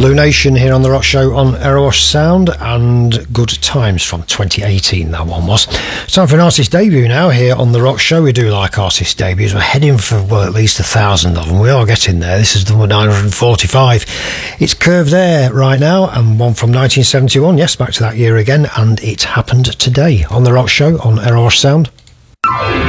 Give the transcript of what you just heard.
Nation here on The Rock Show on Eros Sound, and Good Times from 2018 that one was. Time for an artist debut now here on The Rock Show. We do like artist debuts. We're heading for, well, at least 1,000 of them. We are getting there. This is number 945. It's Curved Air right now, and one from 1971. Yes, back to that year again, and it happened today on The Rock Show on Eros Sound.